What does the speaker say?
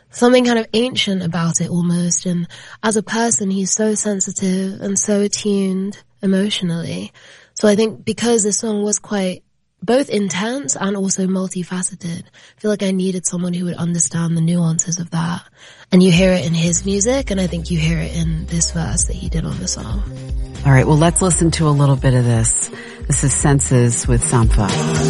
something kind of ancient about it almost. And as a person, he's so sensitive and so attuned emotionally. So I think because this song was quite both intense and also multifaceted, I feel like I needed someone who would understand the nuances of that. And you hear it in his music, and I think you hear it in this verse that he did on the song. All right, well, let's listen to a little bit of this. This is Senses with Sampha.